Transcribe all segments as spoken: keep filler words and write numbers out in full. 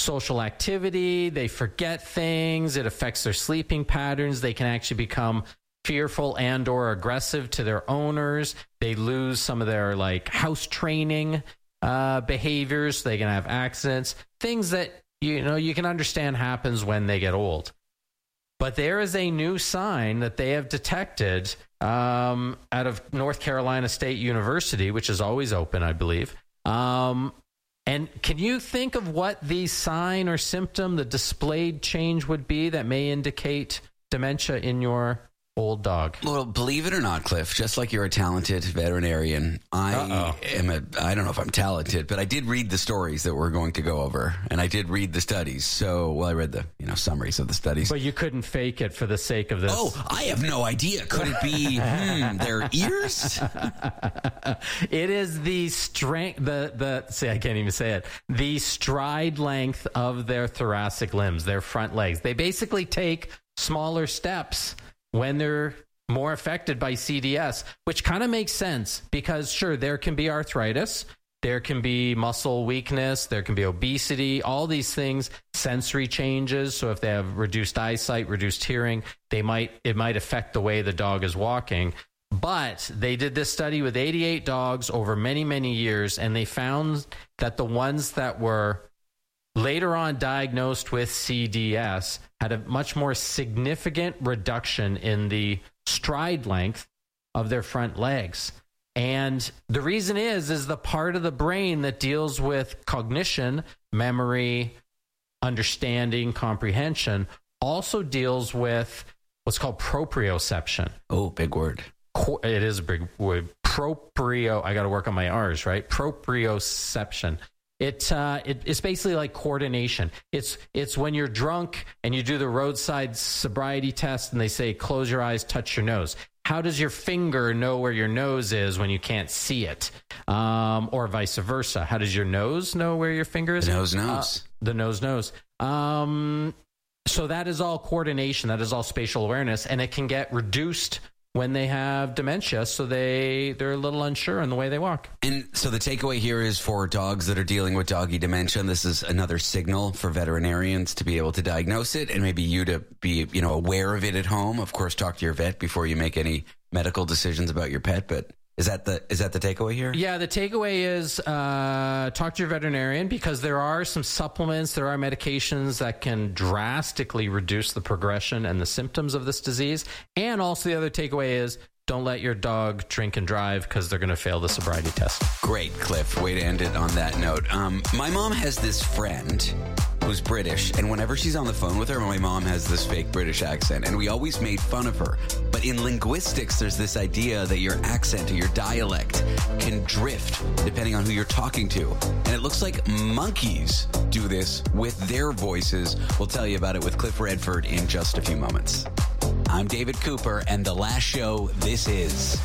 social activity. They forget things. It affects their sleeping patterns. They can actually become fearful and or aggressive to their owners. They lose some of their like house training uh, behaviors. They can have accidents, things that, you know, you can understand happens when they get old. But there is a new sign that they have detected um, out of North Carolina State University, which is always open, I believe. Um, and can you think of what the sign or symptom, the displayed change would be that may indicate dementia in your old dog? Well, believe it or not, Cliff, just like you're a talented veterinarian, I Uh-oh. am a, I don't know if I'm talented, but I did read the stories that we're going to go over, and I did read the studies. So, well, I read the, you know, summaries of the studies. But you couldn't fake it for the sake of this. Oh, I have no idea. Could it be hmm, their ears? It is the strength, the, the, see, I can't even say it, the stride length of their thoracic limbs, their front legs. They basically take smaller steps when they're more affected by C D S, which kind of makes sense because, sure, there can be arthritis, there can be muscle weakness, there can be obesity, all these things, sensory changes. So if they have reduced eyesight, reduced hearing, they might it might affect the way the dog is walking. But they did this study with eighty-eight dogs over many, many years, and they found that the ones that were later on diagnosed with C D S had a much more significant reduction in the stride length of their front legs. And the reason is, is the part of the brain that deals with cognition, memory, understanding, comprehension, also deals with what's called proprioception. Oh, big word. It is a big word. Proprio, I got to work on my R's, right? Proprioception. It, uh, it it's basically like coordination. It's it's when you're drunk and you do the roadside sobriety test and they say, close your eyes, touch your nose. How does your finger know where your nose is when you can't see it? Um, or vice versa. How does your nose know where your finger is? The nose knows. Uh, the nose knows. Um, so that is all coordination. That is all spatial awareness. And it can get reduced when they have dementia, so they, they're a little unsure in the way they walk. And so the takeaway here is for dogs that are dealing with doggy dementia, this is another signal for veterinarians to be able to diagnose it and maybe you to be, you know, aware of it at home. Of course, talk to your vet before you make any medical decisions about your pet, but is that the is that the takeaway here? Yeah, the takeaway is uh, talk to your veterinarian because there are some supplements, there are medications that can drastically reduce the progression and the symptoms of this disease. And also the other takeaway is don't let your dog drink and drive because they're going to fail the sobriety test. Great, Cliff. Way to end it on that note. Um, my mom has this friend who's British, and whenever she's on the phone with her, my mom has this fake British accent, and we always made fun of her. But in linguistics, there's this idea that your accent or your dialect can drift depending on who you're talking to. And it looks like monkeys do this with their voices. We'll tell you about it with Cliff Redford in just a few moments. I'm David Cooper, and the last show this is.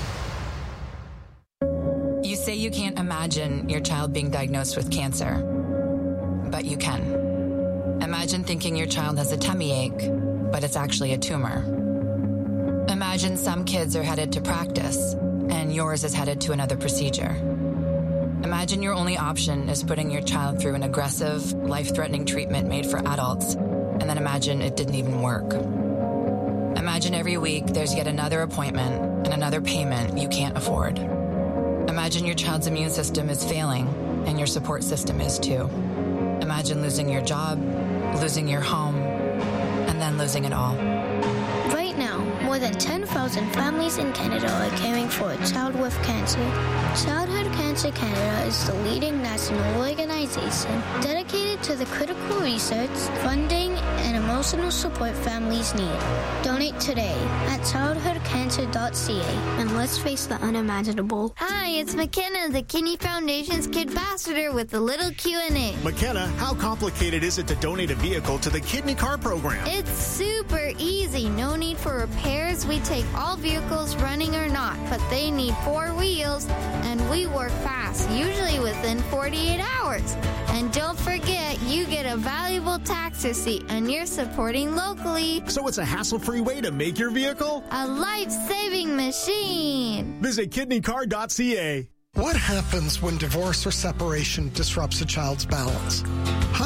You say you can't imagine your child being diagnosed with cancer, but you can. Imagine thinking your child has a tummy ache, but it's actually a tumor. Imagine some kids are headed to practice, and yours is headed to another procedure. Imagine your only option is putting your child through an aggressive, life-threatening treatment made for adults, and then imagine it didn't even work. Imagine every week there's yet another appointment and another payment you can't afford. Imagine your child's immune system is failing, and your support system is too. Imagine losing your job, losing your home, and then losing it all. Right now, more than ten thousand families in Canada are caring for a child with cancer. Childhood Cancer Canada is the leading national organization dedicated to the critical research, funding, and emotional support families need. Donate today at childhood cancer dot c a and let's face the unimaginable. Hi, it's McKenna, the Kidney Foundation's Kid Ambassador with a little Q and A. McKenna, how complicated is it to donate a vehicle to the Kidney Car Program? It's super easy. No need for repairs. We take all vehicles running or not, but they need four wheels, and we work fast, usually within forty-eight hours. And don't forget, you get a valuable tax receipt, and you're supporting locally. So it's a hassle-free way to make your vehicle a life-saving machine. Visit kidney car dot c a. What happens when divorce or separation disrupts a child's balance? Hi, I'm Corey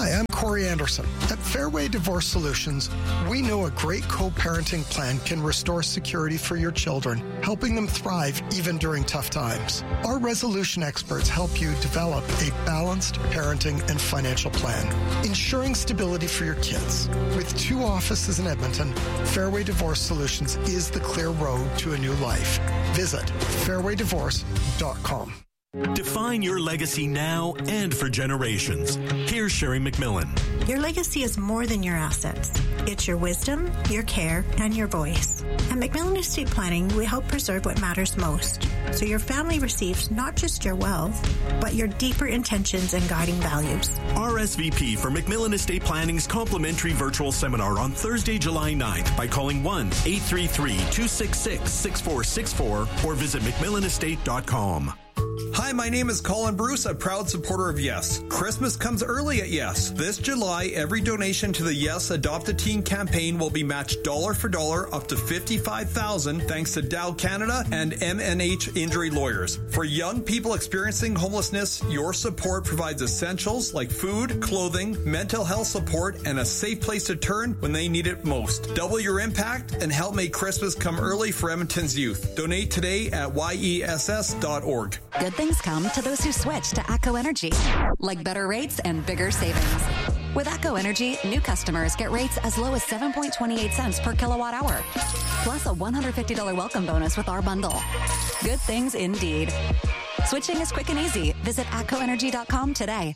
Corey Anderson. At Fairway Divorce Solutions, we know a great co-parenting plan can restore security for your children, helping them thrive even during tough times. Our resolution experts help you develop a balanced parenting and financial plan, ensuring stability for your kids. With two offices in Edmonton, Fairway Divorce Solutions is the clear road to a new life. Visit fairway divorce dot com. Define your legacy now and for generations. Here's Sherry McMillan. Your legacy is more than your assets. It's your wisdom, your care, and your voice. At McMillan Estate Planning, we help preserve what matters most, so your family receives not just your wealth, but your deeper intentions and guiding values. R S V P for McMillan Estate Planning's complimentary virtual seminar on Thursday, July ninth by calling one eight three three, two six six, six four six four or visit mcmillan estate dot com. Hi, my name is Colin Bruce, a proud supporter of Yes. Christmas comes early at Yes. This July, every donation to the Yes Adopt a Teen campaign will be matched dollar for dollar up to fifty-five thousand dollars thanks to Dow Canada and M N H Injury Lawyers. For young people experiencing homelessness, your support provides essentials like food, clothing, mental health support, and a safe place to turn when they need it most. Double your impact and help make Christmas come early for Edmonton's youth. Donate today at Y E S S dot org. Good things come to those who switch to ATCO Energy, like better rates and bigger savings. With ATCO Energy, new customers get rates as low as seven point two eight cents per kilowatt hour, plus a one hundred fifty dollars welcome bonus with our bundle. Good things indeed. Switching is quick and easy. Visit atco energy dot com today.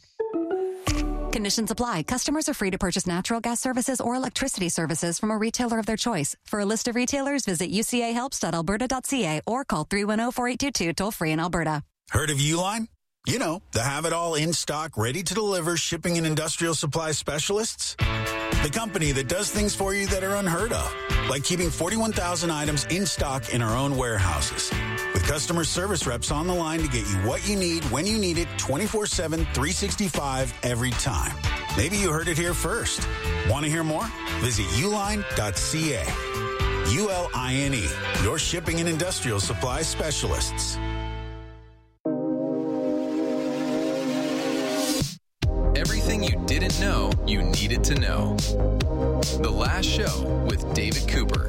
Conditions apply. Customers are free to purchase natural gas services or electricity services from a retailer of their choice. For a list of retailers, visit u c a helps dot alberta dot c a or call three one zero, four eight two two toll free in Alberta. Heard of Uline? You know, the have-it-all in-stock, ready-to-deliver shipping and industrial supply specialists. The company that does things for you that are unheard of, like keeping forty-one thousand items in stock in our own warehouses. With customer service reps on the line to get you what you need when you need it twenty-four seven, three sixty-five every time. Maybe you heard it here first. Want to hear more? Visit uline dot c a. U L I N E, your shipping and industrial supply specialists. Everything you didn't know you needed to know. The Last Show with David Cooper.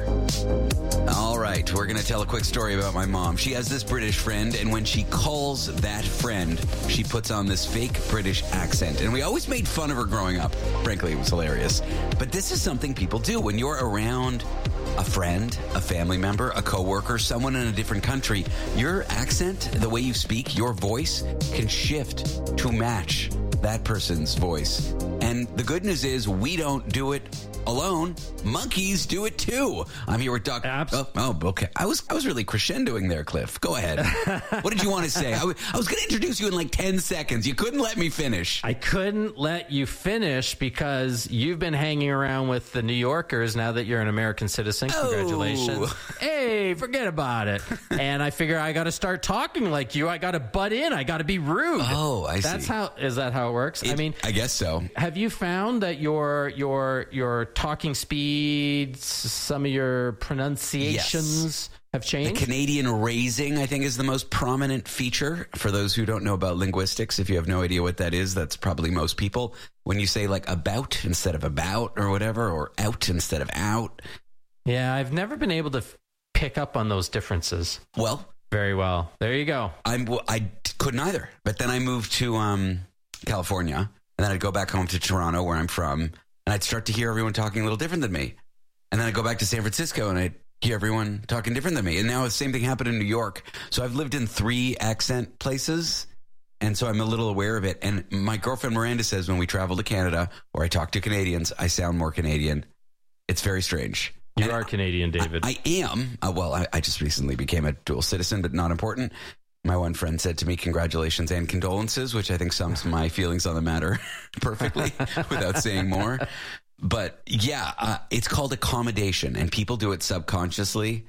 All right, we're going to tell a quick story about my mom. She has this British friend, and when she calls that friend, she puts on this fake British accent. And we always made fun of her growing up. Frankly, it was hilarious. But this is something people do when you're around a friend, a family member, a coworker, someone in a different country. Your accent, the way you speak, your voice can shift to match that person's voice. And the good news is we don't do it alone. Monkeys do it too. I'm here with Doctor Abs- oh, oh, okay. I was I was really crescendoing there, Cliff. Go ahead. What did you want to say? I, w- I was going to introduce you in like ten seconds. You couldn't let me finish. I couldn't let you finish because you've been hanging around with the New Yorkers now that you're an American citizen. Congratulations. Oh. Hey, forget about it. And I figure I got to start talking like you. I got to butt in. I got to be rude. Oh, I see. That's how, is that how it works? It, I mean, I guess so. Have you found that your, your, your talking speeds, some of your pronunciations yes. have changed? The Canadian raising, I think, is the most prominent feature. For those who don't know about linguistics, if you have no idea what that is, that's probably most people. When you say like about instead of about or whatever, or out instead of out. Yeah, I've never been able to f- pick up on those differences. Well, very well. There you go. I'm, well, I couldn't either. But then I moved to um, California, and then I'd go back home to Toronto, where I'm from. And I'd start to hear everyone talking a little different than me. And then I'd go back to San Francisco and I'd hear everyone talking different than me. And now the same thing happened in New York. So I've lived in three accent places. And so I'm a little aware of it. And my girlfriend Miranda says when we travel to Canada or I talk to Canadians, I sound more Canadian. It's very strange. You and are Canadian, David. I, I am. Uh, well, I, I just recently became a dual citizen, but not important. My one friend said to me, congratulations and condolences, which I think sums my feelings on the matter perfectly without saying more. But yeah, uh, it's called accommodation, and people do it subconsciously,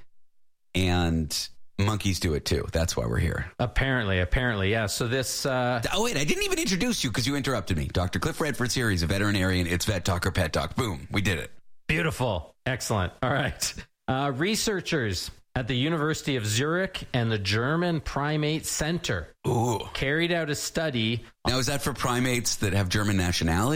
and monkeys do it too. That's why we're here. Apparently, apparently, yeah. So this... Uh... Oh, wait, I didn't even introduce you because you interrupted me. Doctor Cliff Redford's here. He's a veterinarian. It's Vet Talk or Pet Talk. Boom, we did it. Beautiful. Excellent. All right. Uh, researchers at the University of Zurich and the German Primate Center Ooh. carried out a study. Now, is that for primates that have German nationality?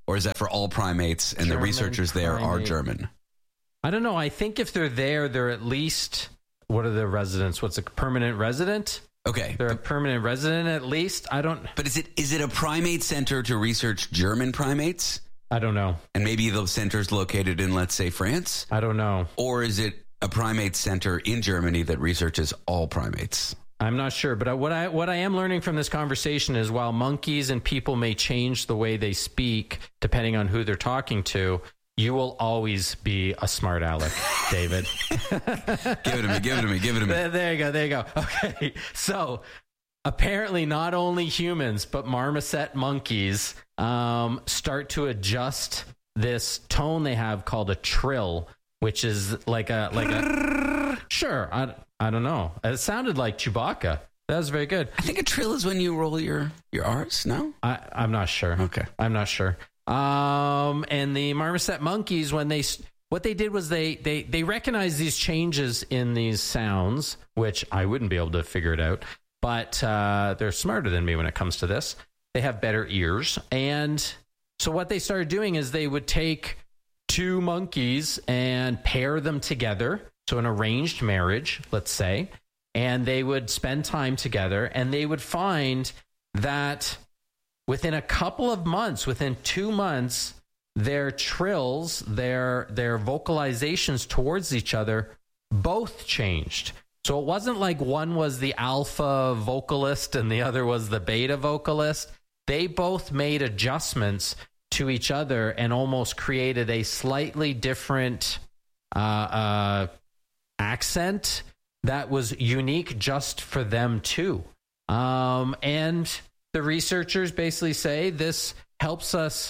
Or is that for all primates and German the researchers there are primate. German? I don't know. I think if they're there, they're at least, what are the residents? What's a permanent resident? Okay. They're a permanent resident at least. I don't. But is it is it a primate center to research German primates? I don't know. And maybe the center's located in, let's say, France? I don't know. Or is it a primate center in Germany that researches all primates? I'm not sure, but what I what I am learning from this conversation is while monkeys and people may change the way they speak depending on who they're talking to, you will always be a smart aleck, David. Give it to me, give it to me, give it to me. There, there you go, there you go. Okay, so apparently not only humans, but marmoset monkeys um, start to adjust this tone they have called a trill, which is like a like a sure. I, I don't know. It sounded like Chewbacca. That was very good. I think a trill is when you roll your your R's. No, I, I'm not sure. Okay, I'm not sure. Um, and the marmoset monkeys, when they what they did was they they they recognized these changes in these sounds, which I wouldn't be able to figure it out. But uh, they're smarter than me when it comes to this. They have better ears, and so what they started doing is they would take two monkeys and pair them together. So an arranged marriage, let's say, and they would spend time together, and they would find that within a couple of months, within two months, their trills, their their vocalizations towards each other both changed. So it wasn't like one was the alpha vocalist and the other was the beta vocalist. They both made adjustments to each other and almost created a slightly different uh, uh, accent that was unique just for them too. Um, and the researchers basically say this helps us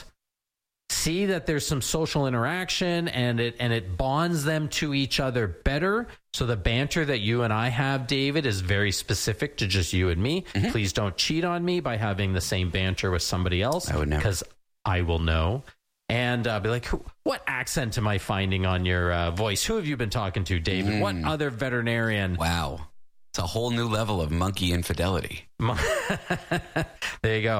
see that there's some social interaction and it and it bonds them to each other better. So the banter that you and I have, David, is very specific to just you and me. Mm-hmm. Please don't cheat on me by having the same banter with somebody else. I would never. Because I will know. And uh, be like, what accent am I finding on your uh, voice? Who have you been talking to, David? Mm. What other veterinarian? Wow. It's a whole new level of monkey infidelity. There you go.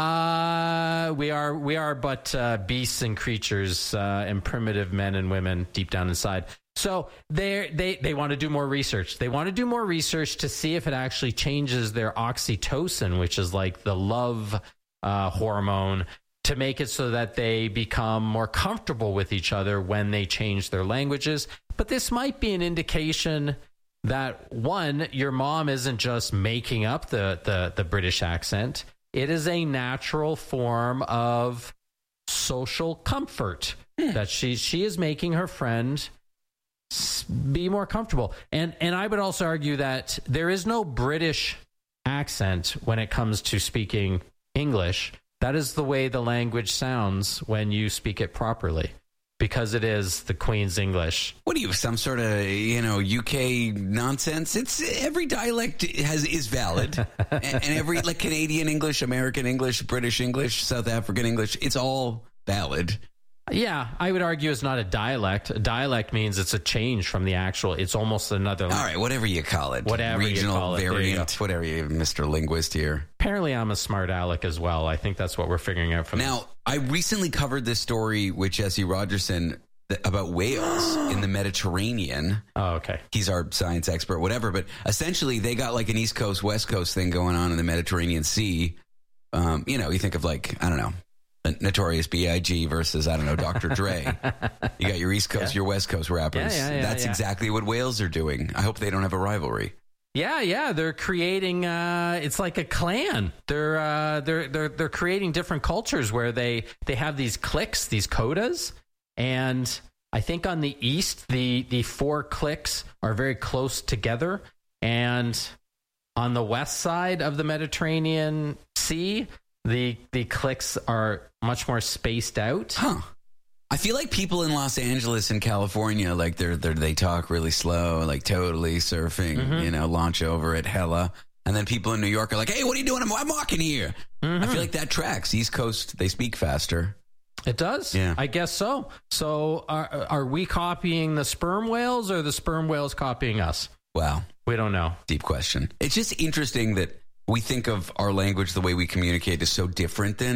Uh, we are we are but uh, beasts and creatures uh, and primitive men and women deep down inside. So they they they want to do more research. They want to do more research to see if it actually changes their oxytocin, which is like the love uh, hormone, to make it so that they become more comfortable with each other when they change their languages. But this might be an indication that, one, your mom isn't just making up the, the, the British accent. It is a natural form of social comfort mm. that she she is making her friend be more comfortable. And and I would also argue that there is no British accent when it comes to speaking English. That is the way the language sounds when you speak it properly, because it is the Queen's English. What are you, some sort of, you know, U K nonsense? It's every dialect has is valid, and, and every like Canadian English, American English, British English, South African English, it's all valid. Yeah, I would argue it's not a dialect. A dialect means it's a change from the actual. It's almost another. All right, whatever you call it, whatever regional you call it, variant, whatever you, Mister Linguist here. Apparently, I'm a smart aleck as well. I think that's what we're figuring out from now. This. I recently covered this story with Jesse Rogerson about whales in the Mediterranean. Oh, okay. He's our science expert, whatever. But essentially, they got like an East Coast, West Coast thing going on in the Mediterranean Sea. Um, you know, you think of like, I don't know, Notorious B I G versus, I don't know, Doctor Dre. You got your East Coast, yeah. your West Coast rappers. Yeah, yeah, yeah, That's yeah. exactly what whales are doing. I hope they don't have a rivalry. Yeah, yeah, they're creating. Uh, it's like a clan. They're uh, they're they're they're creating different cultures where they they have these cliques, these codas, and I think on the east, the the four cliques are very close together, and on the west side of the Mediterranean Sea, the the cliques are much more spaced out. Huh. I feel like people in Los Angeles and California, like they're, they're they talk really slow, like totally surfing, mm-hmm. you know, launch over at hella. And then people in New York are like, hey, what are you doing? I'm, I'm walking here. Mm-hmm. I feel like that tracks. East Coast, they speak faster. It does? Yeah. I guess so. So are, are we copying the sperm whales or the sperm whales copying us? Wow. We don't know. Deep question. It's just interesting that we think of our language, the way we communicate, is so different than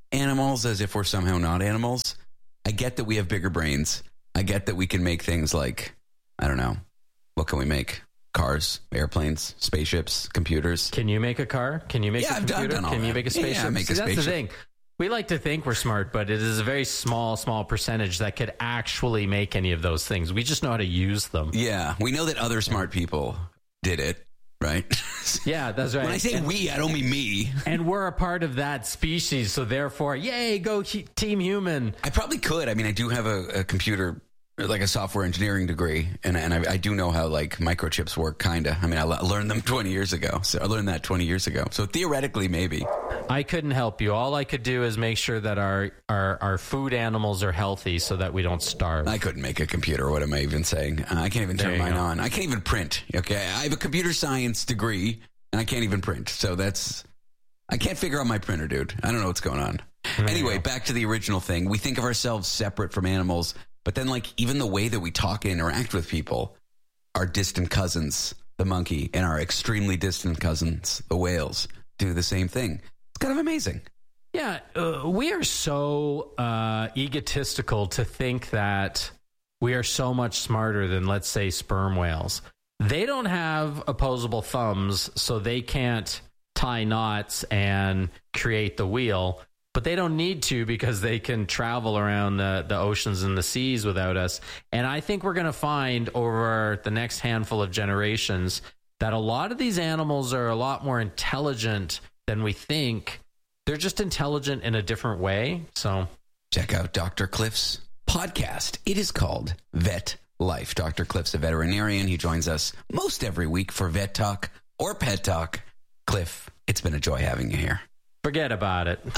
animals as if we're somehow not animals. I get that we have bigger brains. I get that we can make things like, I don't know, what can we make? Cars, airplanes, spaceships, computers. Can you make a car? Can you make yeah, a computer? I've done all Can that. you make a spaceship? Yeah, make See, a that's spaceship. the thing. We like to think we're smart, but it is a very small, small percentage that could actually make any of those things. We just know how to use them. Yeah, we know that other smart people did it, right? Yeah, that's right. When I say and, we, I don't mean me. And we're a part of that species, so therefore, yay, go Team Human. I probably could. I mean, I do have a, a computer, like a software engineering degree, and, and I, I do know how, like, microchips work, kind of. I mean, I learned them twenty years ago. So I learned that twenty years ago. So theoretically, maybe. I couldn't help you. All I could do is make sure that our, our, our food animals are healthy so that we don't starve. I couldn't make a computer. What am I even saying? Uh, I can't even turn mine go. on. I can't even print. Okay, I have a computer science degree, and I can't even print. So that's... I can't figure out my printer, dude. I don't know what's going on. There anyway, back to the original thing. We think of ourselves separate from animals, but then, like, even the way that we talk and interact with people, our distant cousins, the monkey, and our extremely distant cousins, the whales, do the same thing. It's kind of amazing. Yeah, uh, we are so uh, egotistical to think that we are so much smarter than, let's say, sperm whales. They don't have opposable thumbs, so they can't tie knots and create the wheel, but they don't need to because they can travel around the, the oceans and the seas without us. And I think we're going to find over the next handful of generations that a lot of these animals are a lot more intelligent than we think. They're just intelligent in a different way. So check out Doctor Cliff's podcast. It is called Vet Life. Doctor Cliff's a veterinarian. He joins us most every week for Vet Talk or Pet Talk. Cliff, it's been a joy having you here. Forget about it.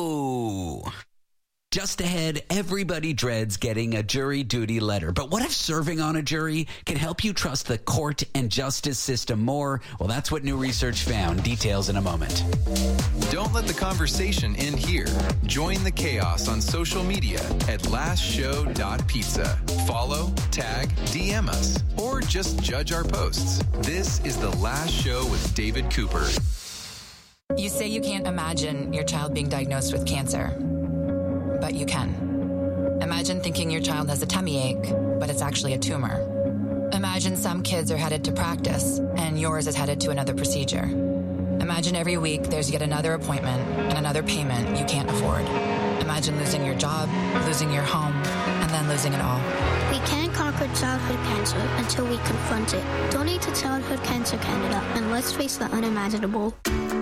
Oh, just ahead, everybody dreads getting a jury duty letter. But what if serving on a jury can help you trust the court and justice system more? Well, that's what new research found. Details in a moment. Don't let the conversation end here. Join the chaos on social media at last show dot pizza. Follow, tag, D M us, or just judge our posts. This is The Last Show with David Cooper. You say you can't imagine your child being diagnosed with cancer, but you can. Imagine thinking your child has a tummy ache, but it's actually a tumor. Imagine some kids are headed to practice, and yours is headed to another procedure. Imagine every week there's yet another appointment and another payment you can't afford. Imagine losing your job, losing your home, and then losing it all. We can't conquer childhood cancer until we confront it. Donate to Childhood Cancer Canada, and let's face the unimaginable.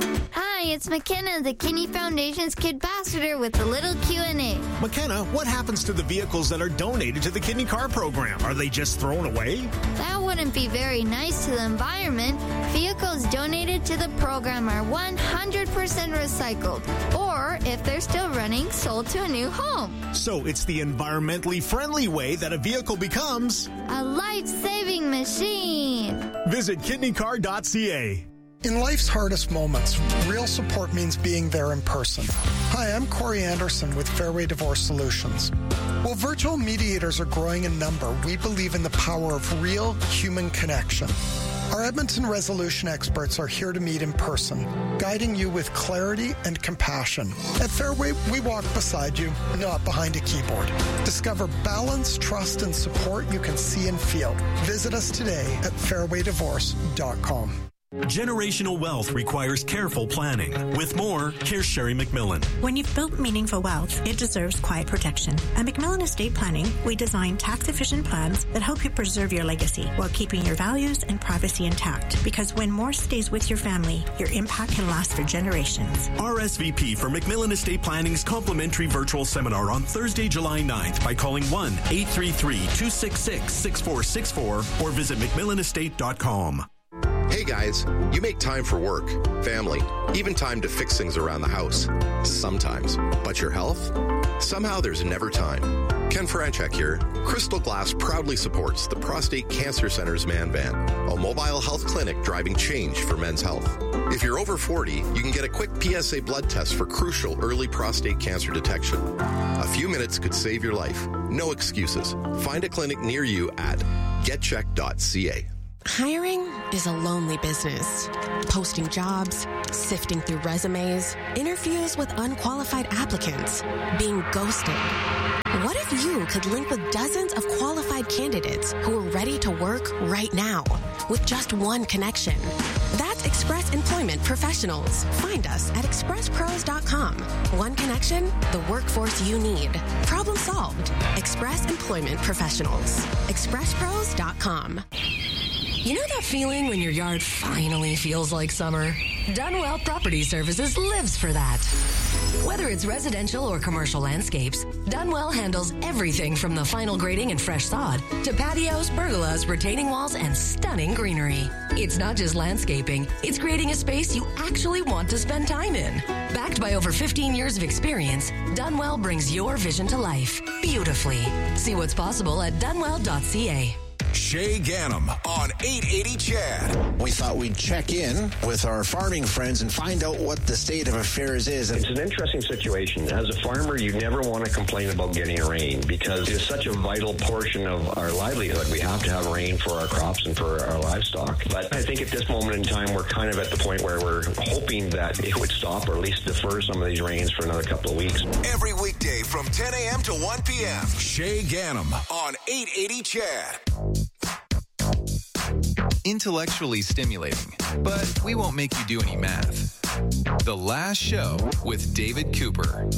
Hi, it's McKenna, the Kidney Foundation's Kidbassador with a little Q and A. McKenna, what happens to the vehicles that are donated to the Kidney Car Program? Are they just thrown away? That wouldn't be very nice to the environment. Vehicles donated to the program are one hundred percent recycled, or if they're still running, sold to a new home. So it's the environmentally friendly way that a vehicle becomes a life-saving machine. Visit kidney car dot c a. In life's hardest moments, real support means being there in person. Hi, I'm Corey Anderson with Fairway Divorce Solutions. While virtual mediators are growing in number, we believe in the power of real human connection. Our Edmonton resolution experts are here to meet in person, guiding you with clarity and compassion. At Fairway, we walk beside you, not behind a keyboard. Discover balance, trust, and support you can see and feel. Visit us today at fairway divorce dot com. Generational wealth requires careful planning. With more, here's Sherry McMillan. When you've built meaningful wealth, it deserves quiet protection. At McMillan Estate Planning, we design tax-efficient plans that help you preserve your legacy while keeping your values and privacy intact. Because when more stays with your family, your impact can last for generations. R S V P for McMillan Estate Planning's complimentary virtual seminar on Thursday, July ninth by calling one eight three three, two six six, six four six four or visit mcmillan estate dot com. Hey guys, you make time for work, family, even time to fix things around the house. Sometimes. But your health? Somehow there's never time. Ken Franchek here. Crystal Glass proudly supports the Prostate Cancer Center's Man Van, a mobile health clinic driving change for men's health. If you're over forty, you can get a quick P S A blood test for crucial early prostate cancer detection. A few minutes could save your life. No excuses. Find a clinic near you at get check dot c a. Hiring is a lonely business. Posting jobs, sifting through resumes, interviews with unqualified applicants, being ghosted. What if you could link with dozens of qualified candidates who are ready to work right now with just one connection? That's Express Employment Professionals. Find us at express pros dot com. One connection, the workforce you need. Problem solved. Express Employment Professionals. express pros dot com. You know that feeling when your yard finally feels like summer? Dunwell Property Services lives for that. Whether it's residential or commercial landscapes, Dunwell handles everything from the final grading and fresh sod to patios, pergolas, retaining walls, and stunning greenery. It's not just landscaping, it's creating a space you actually want to spend time in. Backed by over fifteen years of experience, Dunwell brings your vision to life beautifully. See what's possible at dunwell dot c a. Shay Ganem on eight eighty C H A D. We thought we'd check in with our farming friends and find out what the state of affairs is. It's an interesting situation. As a farmer, you never want to complain about getting rain because it's such a vital portion of our livelihood. We have to have rain for our crops and for our livestock. But I think at this moment in time, we're kind of at the point where we're hoping that it would stop or at least defer some of these rains for another couple of weeks. Every weekday from ten a.m. to one p.m. Shay Ganem on eight eighty C H A D. Intellectually stimulating, but we won't make you do any math. The Last Show with David Cooper.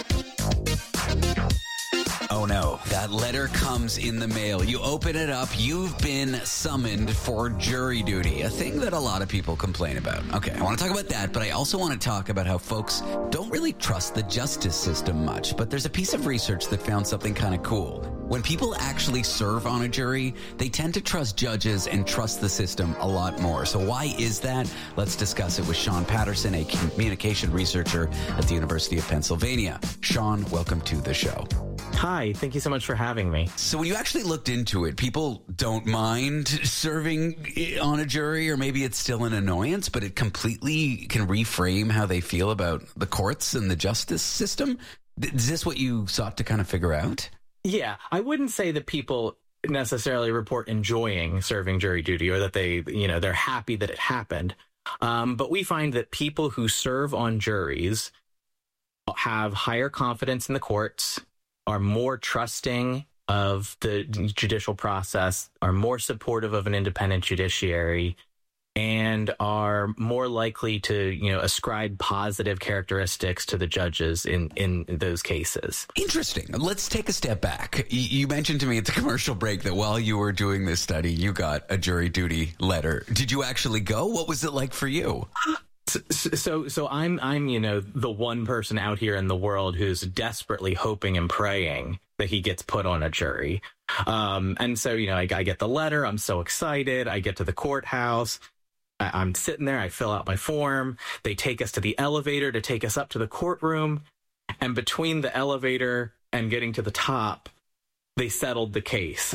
Oh no, that letter comes in the mail. You open it up, you've been summoned for jury duty, a thing that a lot of people complain about. Okay, I want to talk about that, but I also want to talk about how folks don't really trust the justice system much. But there's a piece of research that found something kind of cool. When people actually serve on a jury, they tend to trust judges and trust the system a lot more. So why is that? Let's discuss it with Sean Patterson, a communication researcher at the University of Pennsylvania. Sean, welcome to the show. Hi, thank you so much for having me. So when you actually looked into it, people don't mind serving on a jury, or maybe it's still an annoyance, but it completely can reframe how they feel about the courts and the justice system. Is this what you sought to kind of figure out? Yeah, I wouldn't say that people necessarily report enjoying serving jury duty or that they, you know, they're happy that it happened. Um, but we find that people who serve on juries have higher confidence in the courts, are more trusting of the judicial process, are more supportive of an independent judiciary, and are more likely to, you know, ascribe positive characteristics to the judges in, in those cases. Interesting. Let's take a step back. You mentioned to me at the commercial break that while you were doing this study, you got a jury duty letter. Did you actually go? What was it like for you? So, so, so I'm, I'm, you know, the one person out here in the world who's desperately hoping and praying that he gets put on a jury. Um, and so, you know, I, I get the letter. I'm so excited. I get to the courthouse. I, I'm sitting there. I fill out my form. They take us to the elevator to take us up to the courtroom. And between the elevator and getting to the top, they settled the case.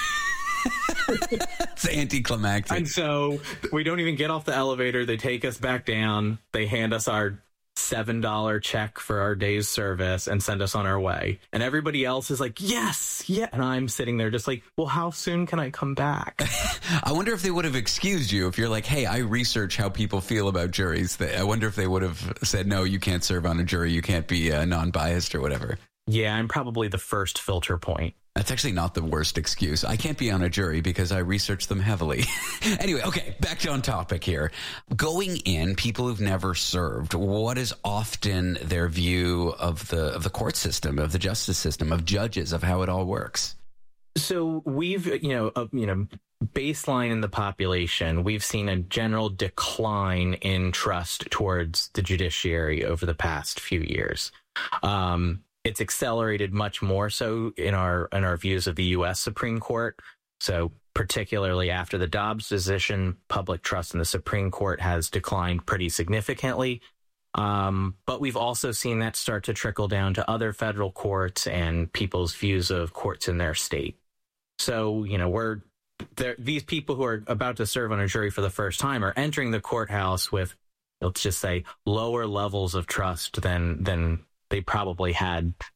It's anticlimactic. And so we don't even get off the elevator. They take us back down. They hand us our seven dollar check for our day's service and send us on our way. And everybody else is like, yes, yeah. And I'm sitting there just like, well, how soon can I come back? I wonder if they would have excused you if you're like, hey, I research how people feel about juries. I wonder if they would have said, no, you can't serve on a jury. You can't be uh, non-biased or whatever. Yeah, I'm probably the first filter point. That's actually not the worst excuse. I can't be on a jury because I research them heavily. Anyway, okay, back to on topic here. Going in, people who've never served, what is often their view of the of the court system, of the justice system, of judges, of how it all works? So we've, you know, uh, you know, baseline in the population, we've seen a general decline in trust towards the judiciary over the past few years. Um, It's accelerated much more so in our in our views of the U S Supreme Court. So particularly after the Dobbs decision, public trust in the Supreme Court has declined pretty significantly. Um, but we've also seen that start to trickle down to other federal courts and people's views of courts in their state. So, you know, we're there, these people who are about to serve on a jury for the first time are entering the courthouse with, let's just say, lower levels of trust than than they probably had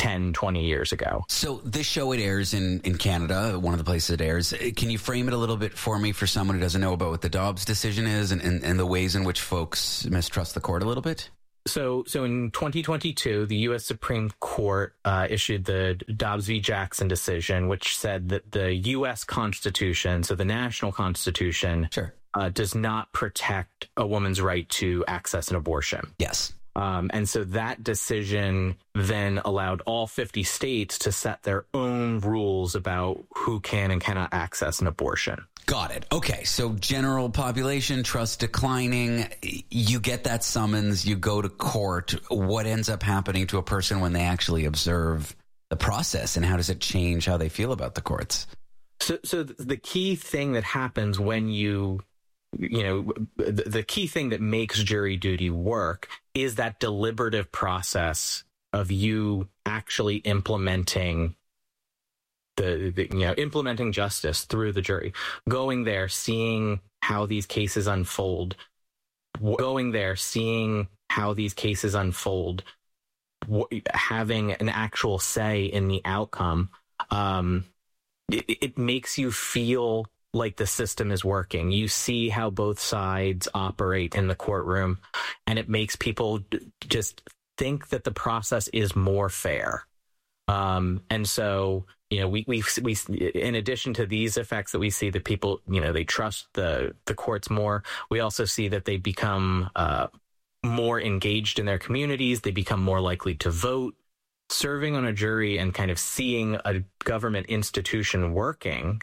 ten, twenty years ago. So this show, it airs in, in Canada, one of the places it airs. Can you frame it a little bit for me for someone who doesn't know about what the Dobbs decision is and, and, and the ways in which folks mistrust the court a little bit? So, so in twenty twenty-two, the U S Supreme Court uh, issued the Dobbs v. Jackson decision, which said that the U S Constitution, so the national Constitution, sure. uh, does not protect a woman's right to access an abortion. Yes. Um, and so that decision then allowed all fifty states to set their own rules about who can and cannot access an abortion. Got it. Okay. So general population, trust declining. You get that summons. You go to court. What ends up happening to a person when they actually observe the process, and how does it change how they feel about the courts? So, so the key thing that happens when you, you know, the, the key thing that makes jury duty work is that deliberative process of you actually implementing The, the you know implementing justice through the jury, going there, seeing how these cases unfold, going there, seeing how these cases unfold, having an actual say in the outcome. Um, it, it makes you feel like the system is working. You see how both sides operate in the courtroom, and it makes people d- just think that the process is more fair. Um, and so, you know, we, we, we, in addition to these effects that we see, that people, you know, they trust the, the courts more. We also see that they become, uh, more engaged in their communities. They become more likely to vote. Serving on a jury and kind of seeing a government institution working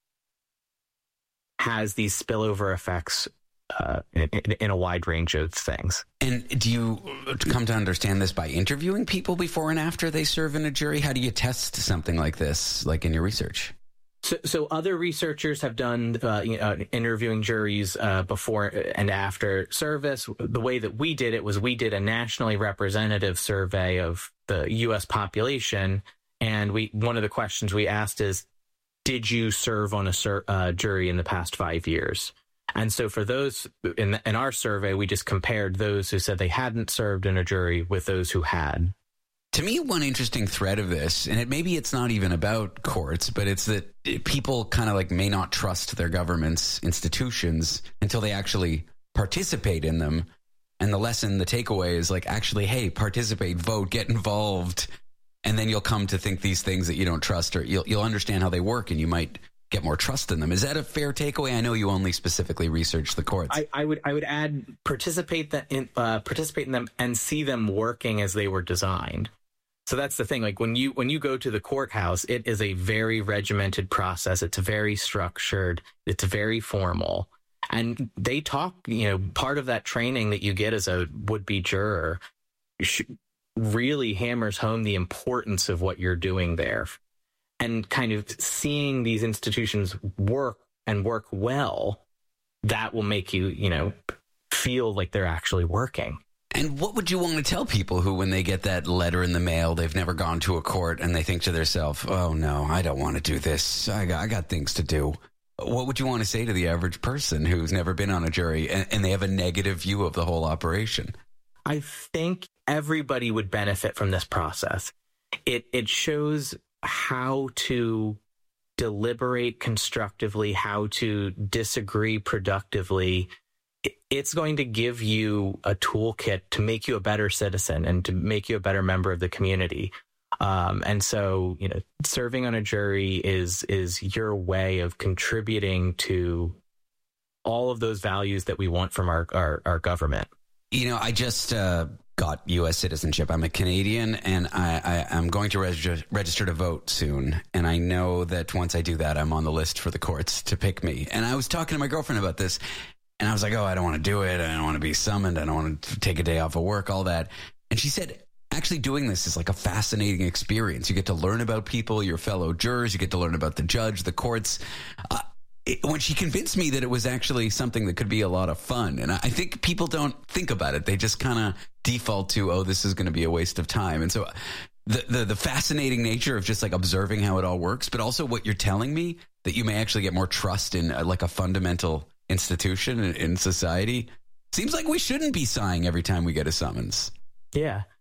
has these spillover effects Uh, in, in a wide range of things. And do you come to understand this by interviewing people before and after they serve in a jury? How do you test something like this, like in your research? So, so other researchers have done uh, you know, interviewing juries uh, before and after service. The way that we did it was we did a nationally representative survey of the U S population, and we one of the questions we asked is, did you serve on a sur- uh, jury in the past five years? And so for those in, in our survey, we just compared those who said they hadn't served in a jury with those who had. To me, one interesting thread of this, and it maybe it's not even about courts, but it's that people kind of like may not trust their government's institutions until they actually participate in them. And the lesson, the takeaway is like, actually, hey, participate, vote, get involved. And then you'll come to think these things that you don't trust, or you'll, you'll understand how they work, and you might get more trust in them. Is that a fair takeaway? I know you only specifically research the courts. I, I would I would add participate that in uh, participate in them and see them working as they were designed. So that's the thing. Like when you when you go to the courthouse, it is a very regimented process. It's very structured. It's very formal. And they talk, you know, part of that training that you get as a would-be juror really hammers home the importance of what you're doing there. And kind of seeing these institutions work and work well, that will make you, you know, feel like they're actually working. And what would you want to tell people who, when they get that letter in the mail, they've never gone to a court, and they think to themselves, oh, no, I don't want to do this. I got, I got things to do. What would you want to say to the average person who's never been on a jury and, and they have a negative view of the whole operation? I think everybody would benefit from this process. It it shows how to deliberate constructively, how to disagree productively. It's going to give you a toolkit to make you a better citizen and to make you a better member of the community. Um, and so, you know, serving on a jury is is your way of contributing to all of those values that we want from our, our, our government. You know, I just uh, got U S citizenship. I'm a Canadian, and I, I, I'm going to register, register to vote soon. And I know that once I do that, I'm on the list for the courts to pick me. And I was talking to my girlfriend about this, and I was like, oh, I don't want to do it. I don't want to be summoned. I don't want to take a day off of work, all that. And she said, actually doing this is like a fascinating experience. You get to learn about people, your fellow jurors. You get to learn about the judge, the courts. Uh, It, when she convinced me that it was actually something that could be a lot of fun. And I think people don't think about it. They just kind of default to, oh, this is going to be a waste of time. And so the, the the fascinating nature of just like observing how it all works, but also what you're telling me, that you may actually get more trust in uh, like a fundamental institution in, in society. Seems like we shouldn't be sighing every time we get a summons. Yeah.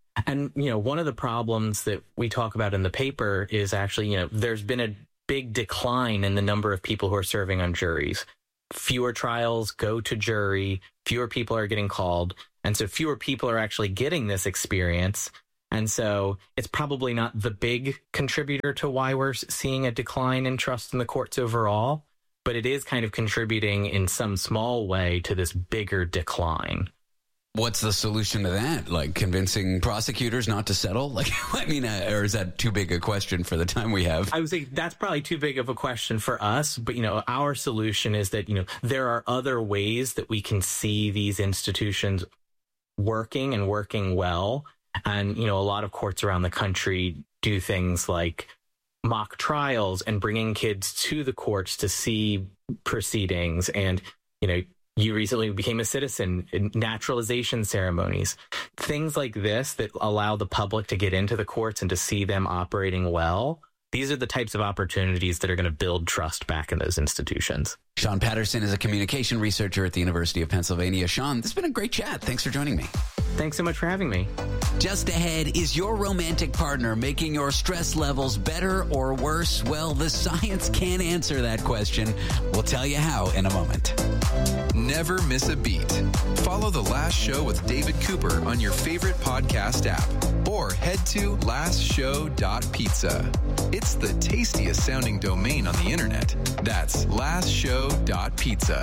And, you know, one of the problems that we talk about in the paper is actually, you know, there's been a big decline in the number of people who are serving on juries. Fewer trials go to jury, fewer people are getting called, and so fewer people are actually getting this experience. And so it's probably not the big contributor to why we're seeing a decline in trust in the courts overall, but it is kind of contributing in some small way to this bigger decline. What's the solution to that? Like convincing prosecutors not to settle? Like, I mean, uh, or is that too big a question for the time we have? I would say that's probably too big of a question for us. But, you know, our solution is that, you know, there are other ways that we can see these institutions working and working well. And, you know, a lot of courts around the country do things like mock trials and bringing kids to the courts to see proceedings. And, you know, you recently became a citizen, naturalization ceremonies, things like this that allow the public to get into the courts and to see them operating well. These are the types of opportunities that are going to build trust back in those institutions. Sean Patterson is a communication researcher at the University of Pennsylvania. Sean, this has been a great chat. Thanks for joining me. Thanks so much for having me. Just ahead, is your romantic partner making your stress levels better or worse? Well, the science can't answer that question. We'll tell you how in a moment. Never miss a beat. Follow The Last Show with David Cooper on your favorite podcast app or head to last show dot pizza. It's the tastiest sounding domain on the internet. That's last show dot pizza.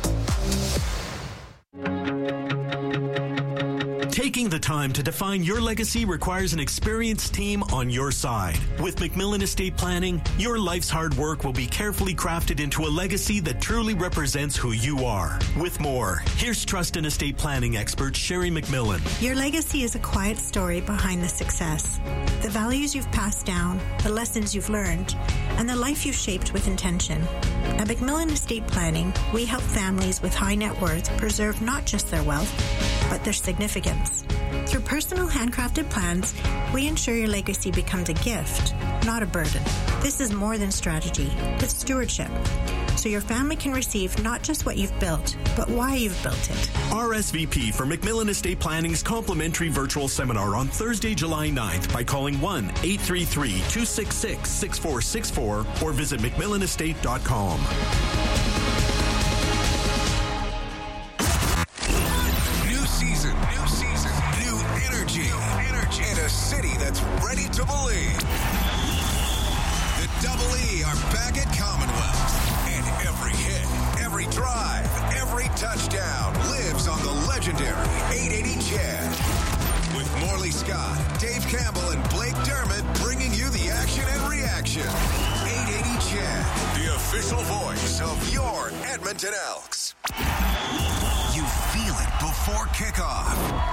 Taking the time to define your legacy requires an experienced team on your side. With McMillan Estate Planning, your life's hard work will be carefully crafted into a legacy that truly represents who you are. With more, here's trust and estate planning expert Sherry McMillan. Your legacy is a quiet story behind the success. The values you've passed down, the lessons you've learned, and the life you've shaped with intention. At McMillan Estate Planning, we help families with high net worth preserve not just their wealth, but their significance. Through personal handcrafted plans, we ensure your legacy becomes a gift, not a burden. This is more than strategy, it's stewardship. So your family can receive not just what you've built, but why you've built it. R S V P for McMillan Estate Planning's complimentary virtual seminar on Thursday, July ninth by calling one eight three three, two six six, six four six four or visit mcmillan estate dot com. New season, new season, new energy, energy, in a city that's ready to believe. The Double E are back at Commonwealth. Every hit, every drive, every touchdown lives on the legendary eight eighty C H E D. With Morley Scott, Dave Campbell, and Blake Dermott bringing you the action and reaction. eight eighty C H E D, the official voice of your Edmonton Elks. You feel it before kickoff.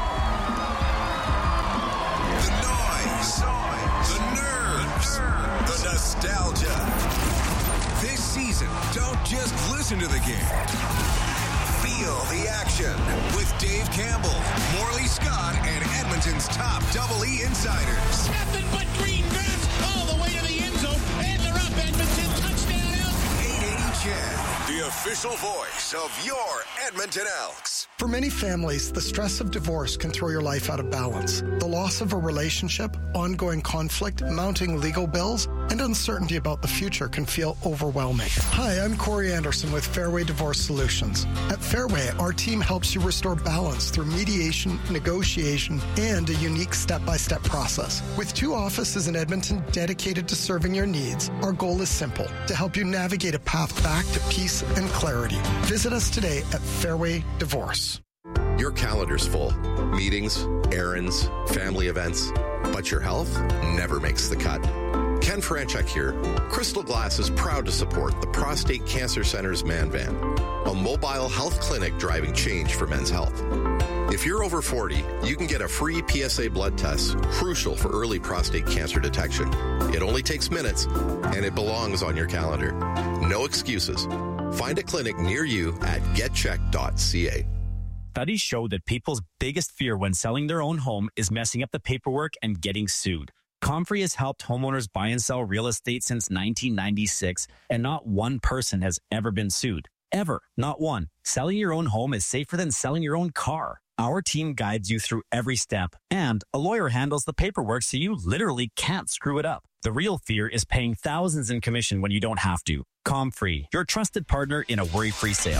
The noise, the nerves, the nostalgia. This season, don't just listen to the game. Feel the action with Dave Campbell, Morley Scott, and Edmonton's top Double E insiders. Nothing but green grass all the way to the end zone, and they're up. Edmonton touchdown Elks. eight eighty C H E D, the official voice of your Edmonton Elks. For many families, the stress of divorce can throw your life out of balance. The loss of a relationship, ongoing conflict, mounting legal bills, and uncertainty about the future can feel overwhelming. Hi, I'm Corey Anderson with Fairway Divorce Solutions. At Fairway, our team helps you restore balance through mediation, negotiation, and a unique step-by-step process. With two offices in Edmonton dedicated to serving your needs, our goal is simple, to help you navigate a path back to peace and clarity. Visit us today at Fairway Divorce. Your calendar's full. Meetings, errands, family events. But your health never makes the cut. Ken Franchek here. Crystal Glass is proud to support the Prostate Cancer Center's Man Van, a mobile health clinic driving change for men's health. If you're over forty, you can get a free P S A blood test, crucial for early prostate cancer detection. It only takes minutes, and it belongs on your calendar. No excuses. Find a clinic near you at get check dot c a. Studies show that people's biggest fear when selling their own home is messing up the paperwork and getting sued. Comfrey has helped homeowners buy and sell real estate since nineteen ninety-six, and not one person has ever been sued. Ever. Not one. Selling your own home is safer than selling your own car. Our team guides you through every step, and a lawyer handles the paperwork so you literally can't screw it up. The real fear is paying thousands in commission when you don't have to. ComFree, your trusted partner in a worry-free sale.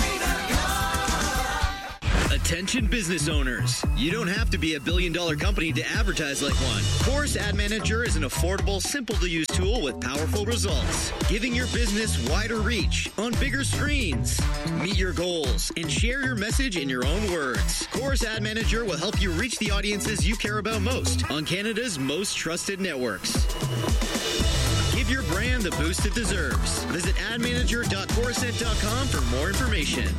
Attention business owners. You don't have to be a billion dollar company to advertise like one. Chorus Ad Manager is an affordable, simple to use tool with powerful results, giving your business wider reach on bigger screens. Meet your goals and share your message in your own words. Chorus Ad Manager will help you reach the audiences you care about most on Canada's most trusted networks. Give your brand the boost it deserves. Visit ad manager dot chorusnet dot com for more information.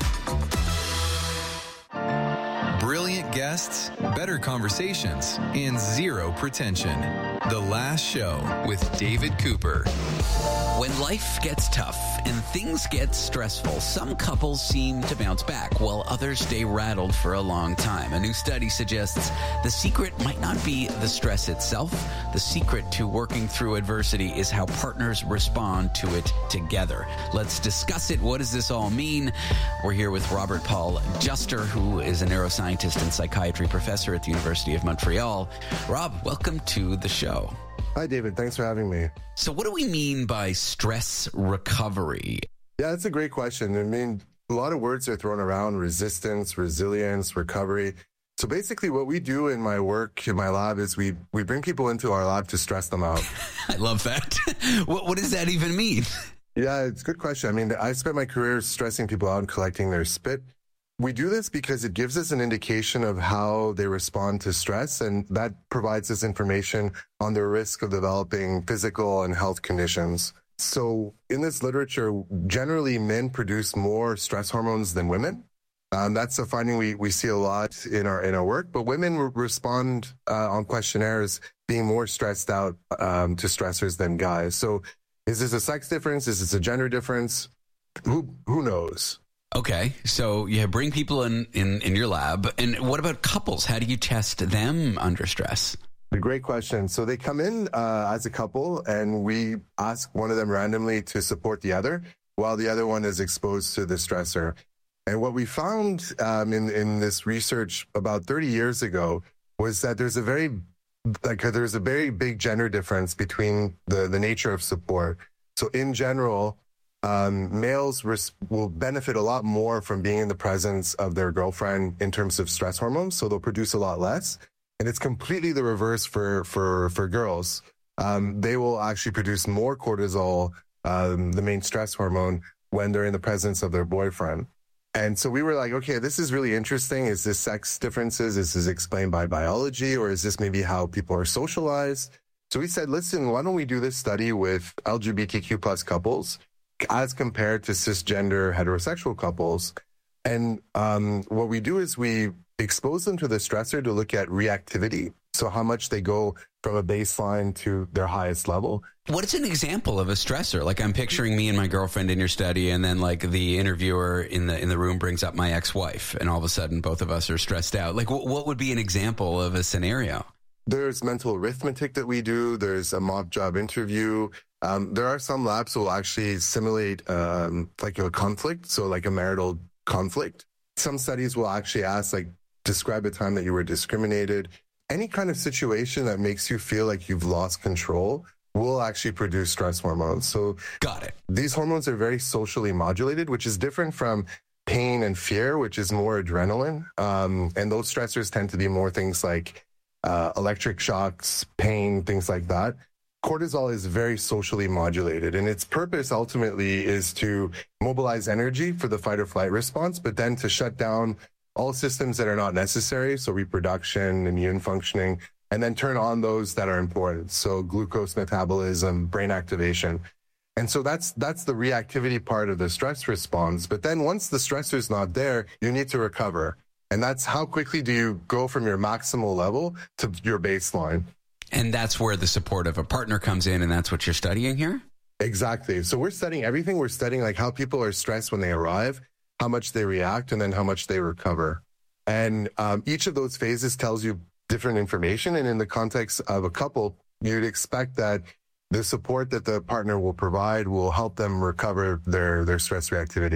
Brilliant guests, better conversations, and zero pretension. The Last Show with David Cooper. When life gets tough and things get stressful, some couples seem to bounce back while others stay rattled for a long time. A new study suggests the secret might not be the stress itself. The secret to working through adversity is how partners respond to it together. Let's discuss it. What does this all mean? We're here with Robert Paul Juster, who is a neuroscientist and psychiatry professor at the University of Montreal. Rob, welcome to the show. Hi, David. Thanks for having me. So what do we mean by stress recovery? Yeah, that's a great question. I mean, a lot of words are thrown around: resistance, resilience, recovery. So basically what we do in my work, in my lab, is we, we bring people into our lab to stress them out. I love that. what, what does that even mean? Yeah, it's a good question. I mean, I spent my career stressing people out and collecting their spit. We do this because it gives us an indication of how they respond to stress, and that provides us information on their risk of developing physical and health conditions. So in this literature, generally men produce more stress hormones than women. Um, that's a finding we, we see a lot in our in our work, but women re- respond uh, on questionnaires being more stressed out um, to stressors than guys. So is this a sex difference? Is this a gender difference? Who who knows? Okay, so you bring people in, in, in your lab. And what about couples? How do you test them under stress? A great question. So they come in uh, as a couple, and we ask one of them randomly to support the other while the other one is exposed to the stressor. And what we found um, in, in this research about thirty years ago was that there's a very like there's a very big gender difference between the, the nature of support. So in general, Um, males res- will benefit a lot more from being in the presence of their girlfriend in terms of stress hormones, so they'll produce a lot less. And it's completely the reverse for for for girls. Um, they will actually produce more cortisol, um, the main stress hormone, when they're in the presence of their boyfriend. And so we were like, okay, this is really interesting. Is this sex differences? Is this explained by biology, or is this maybe how people are socialized? So we said, listen, why don't we do this study with L G B T Q plus couples as compared to cisgender heterosexual couples. And um, what we do is we expose them to the stressor to look at reactivity. So how much they go from a baseline to their highest level. What is an example of a stressor? Like I'm picturing me and my girlfriend in your study, and then like the interviewer in the in the room brings up my ex-wife, and all of a sudden both of us are stressed out. Like w- what would be an example of a scenario? There's mental arithmetic that we do. There's a mock job interview. Um, there are some labs that will actually simulate um, like a conflict, so like a marital conflict. Some studies will actually ask, like, describe a time that you were discriminated. Any kind of situation that makes you feel like you've lost control will actually produce stress hormones. So got it. These hormones are very socially modulated, which is different from pain and fear, which is more adrenaline. Um, and those stressors tend to be more things like uh, electric shocks, pain, things like that. Cortisol is very socially modulated, and its purpose ultimately is to mobilize energy for the fight or flight response, but then to shut down all systems that are not necessary, so reproduction, immune functioning, and then turn on those that are important, so glucose metabolism, brain activation. And so that's that's the reactivity part of the stress response. But then once the stressor is not there, you need to recover. And that's how quickly do you go from your maximal level to your baseline. And that's where the support of a partner comes in, and that's what you're studying here? Exactly. So we're studying everything. We're studying like how people are stressed when they arrive, how much they react, and then how much they recover. And um, each of those phases tells you different information. And in the context of a couple, you'd expect that the support that the partner will provide will help them recover their, their stress reactivity.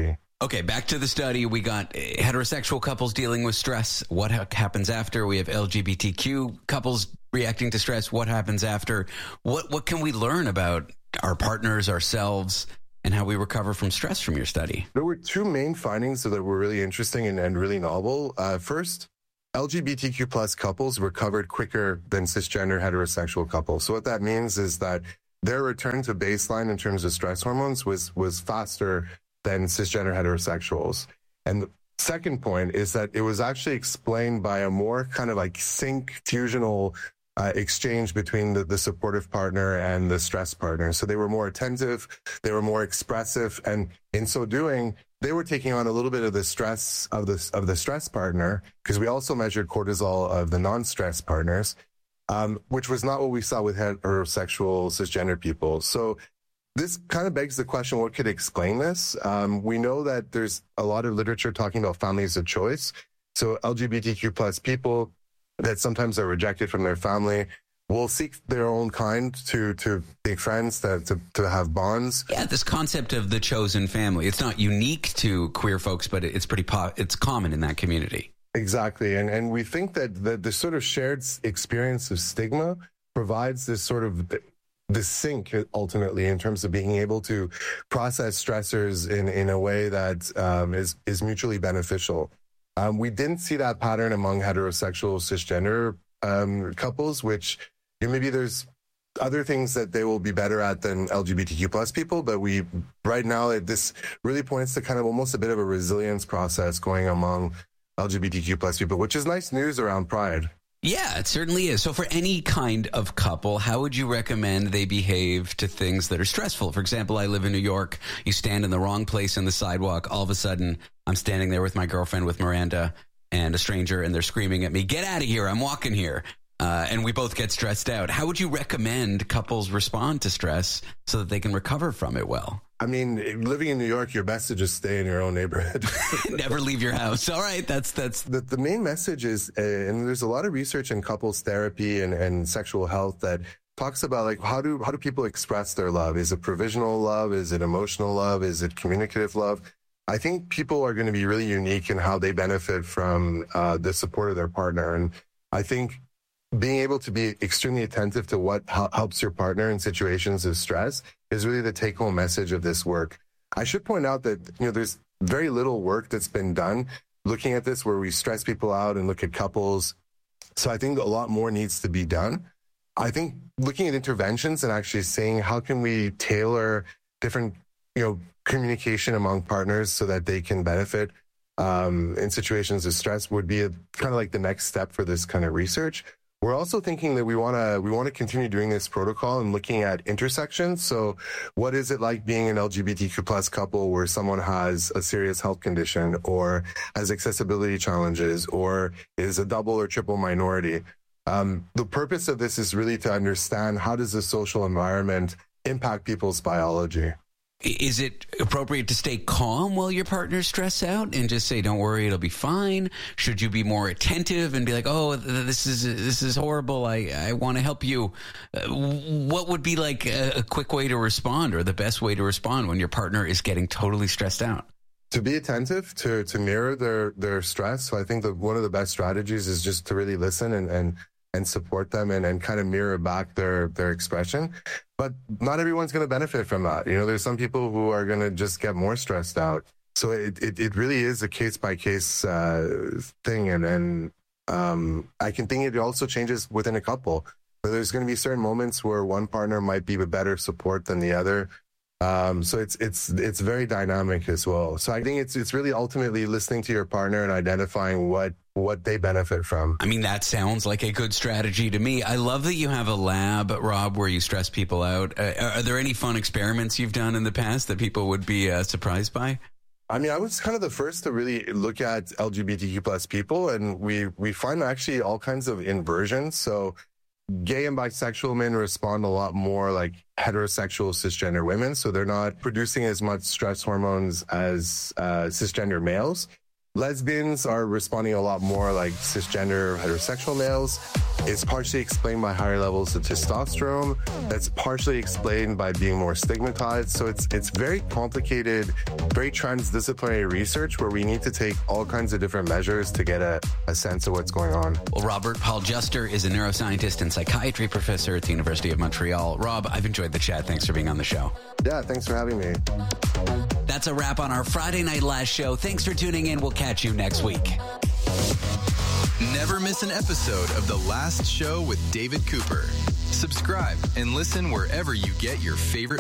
Okay, back to the study. We got heterosexual couples dealing with stress. What ha- happens after? We have L G B T Q couples reacting to stress. What happens after? What what can we learn about our partners, ourselves, and how we recover from stress from your study? There were two main findings that were really interesting and, and really novel. Uh, first, L G B T Q plus couples recovered quicker than cisgender heterosexual couples. So what that means is that their return to baseline in terms of stress hormones was was faster than cisgender heterosexuals. And the second point is that it was actually explained by a more kind of like sync fusional uh, exchange between the, the supportive partner and the stress partner. So they were more attentive, they were more expressive, and in so doing, they were taking on a little bit of the stress of the, of the stress partner, because we also measured cortisol of the non-stress partners, um, which was not what we saw with heterosexual cisgender people. So this kind of begs the question, what could explain this? Um, we know that there's a lot of literature talking about families of choice. So L G B T Q plus people that sometimes are rejected from their family will seek their own kind to to make friends, to, to, to have bonds. Yeah, this concept of the chosen family. It's not unique to queer folks, but it's pretty po- it's common in that community. Exactly. And and we think that the, the sort of shared experience of stigma provides this sort of the sync ultimately in terms of being able to process stressors in, in a way that um, is, is mutually beneficial. Um, we didn't see that pattern among heterosexual cisgender um, couples, which you know, maybe there's other things that they will be better at than L G B T Q plus people, but we right now it, this really points to kind of almost a bit of a resilience process going among L G B T Q plus people, which is nice news around Pride. Yeah, it certainly is. So for any kind of couple, how would you recommend they behave to things that are stressful? For example, I live in New York. You stand in the wrong place on the sidewalk. All of a sudden, I'm standing there with my girlfriend, with Miranda, and a stranger, and they're screaming at me, "Get out of here, I'm walking here." Uh, and we both get stressed out. How would you recommend couples respond to stress so that they can recover from it well? I mean, living in New York, you're best to just stay in your own neighborhood. Never leave your house. All right, that's that's the the main message is, uh, and there's a lot of research in couples therapy and, and sexual health that talks about like how do how do people express their love? Is it provisional love? Is it emotional love? Is it communicative love? I think people are going to be really unique in how they benefit from uh, the support of their partner, and I think being able to be extremely attentive to what helps your partner in situations of stress is really the take-home message of this work. I should point out that, you know, there's very little work that's been done looking at this where we stress people out and look at couples. So I think a lot more needs to be done. I think looking at interventions and actually saying how can we tailor different, you know, communication among partners so that they can benefit um, in situations of stress would be a, kind of like the next step for this kind of research. We're also thinking that we want to we want to continue doing this protocol and looking at intersections. So what is it like being an L G B T Q plus couple where someone has a serious health condition or has accessibility challenges or is a double or triple minority? Um, the purpose of this is really to understand how does the social environment impact people's biology. Is it appropriate to stay calm while your partner's stressed out and just say, "Don't worry, it'll be fine"? Should you be more attentive and be like, "Oh, this is this is horrible. I, I want to help you"? Uh, what would be like a, a quick way to respond or the best way to respond when your partner is getting totally stressed out? To be attentive, to to mirror their their stress. So I think that one of the best strategies is just to really listen and and, and support them and, and kind of mirror back their their expression. But not everyone's going to benefit from that. You know, there's some people who are going to just get more stressed out. So it, it, it really is a case-by-case uh, thing. And, and um, I can think it also changes within a couple. But there's going to be certain moments where one partner might be with better support than the other. Um, so it's it's it's very dynamic as well. So I think it's it's really ultimately listening to your partner and identifying what what they benefit from. I mean, that sounds like a good strategy to me. I love that you have a lab, Rob, where you stress people out. Uh, are there any fun experiments you've done in the past that people would be uh, surprised by? I mean, I was kind of the first to really look at L G B T Q plus people, and we we find actually all kinds of inversions. So gay and bisexual men respond a lot more like heterosexual cisgender women. So they're not producing as much stress hormones as uh, cisgender males. Lesbians are responding a lot more like cisgender heterosexual males. It's partially explained by higher levels of testosterone. That's partially explained by being more stigmatized. So it's it's very complicated, very transdisciplinary research where we need to take all kinds of different measures to get a, a sense of what's going on. Well, Robert Paul Juster is a neuroscientist and psychiatry professor at the University of Montreal. Rob, I've enjoyed the chat. Thanks for being on the show. Yeah, thanks for having me. That's a wrap on our Friday Night Last show. Thanks for tuning in. We'll catch you next week. Never miss an episode of The Last Show with David Cooper. Subscribe and listen wherever you get your favorite